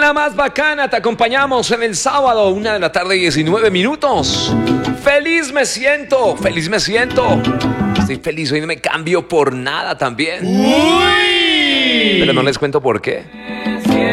la más bacana, te acompañamos en el sábado, 1:19 p.m. Feliz me siento, feliz me siento. Estoy feliz, hoy no me cambio por nada también. ¡Uy! Pero no les cuento por qué.